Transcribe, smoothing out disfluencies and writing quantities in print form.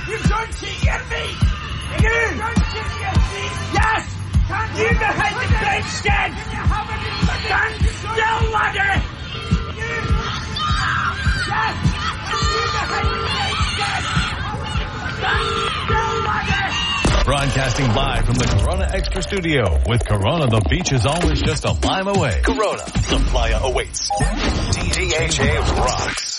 You don't hear me! You don't hear me! Yes! You behind the bench, Stan! Stand still, laddie! Yes! You behind the bench, Stan! Stand still, laddie! Broadcasting live from the Corona Extra Studio. With Corona, the beach is always just a lime away. Corona, the playa awaits. DHA rocks.